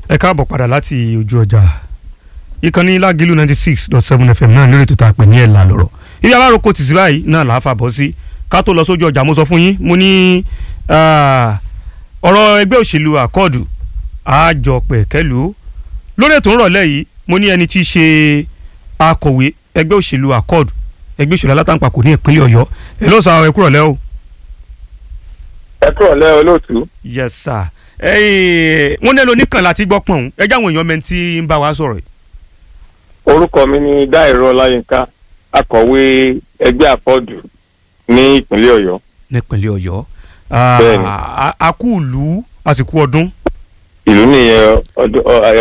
ẹ káàbọ̀ padà láti ojú ọjà ìkànnì Lágìlú 96.7 FM náà lórí ètò tá a pè ní ẹ̀là lọ́rọ̀ ibi aláròkọ tì sí báyìí náà là á fàbọ̀ sí ká tó lọ sójú ọjà mo sọ fún yín mo ní ọ̀rọ̀ ẹgbẹ́ òṣèlú àkọọ̀dù àjọpẹ̀kẹ́lú lórí ètò ìrọ̀lẹ́ yìí mo ní ẹni tí í ṣe akọ̀wé ẹgbẹ́ òṣèlú àkọọ̀dù ẹgbẹ́ òṣèlú alátàǹpàkò ní ìpínlẹ̀ Ọ̀yọ́ ẹ ló sọ ẹ kúrọ̀lẹ́ o. ẹ kúrọ̀lẹ́ olóòtú. Yes sir. Wọ́n ní oníkan láti gbọ́ pọ̀n ẹ jáwọn èèyàn mẹ́rin tí ń bá wa sọ̀rọ̀ yìí. Orúkọ mi ni Dáìró Ọláyínká akọ̀wé ẹgbẹ́ àkọọ̀dù ní ìpínlẹ̀ Ọ̀yọ́. Nípínlẹ̀ Ọ̀yọ́ àkú ìlú àsìkò ọdún. Ìlú nìyẹn ọdún